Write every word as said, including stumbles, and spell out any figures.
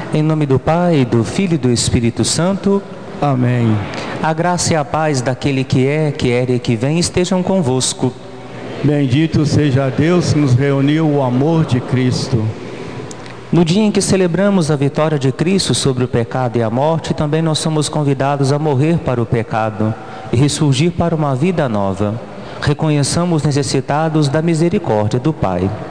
Em nome do Pai, do Filho e do Espírito Santo. Amém. A graça e a paz daquele que é, que era e que vem estejam convosco. Bendito seja Deus que nos reuniu o amor de Cristo. No dia em que celebramos a vitória de Cristo sobre o pecado e a morte, também nós somos convidados a morrer para o pecado e ressurgir para uma vida nova. Reconheçamos necessitados da misericórdia do Pai.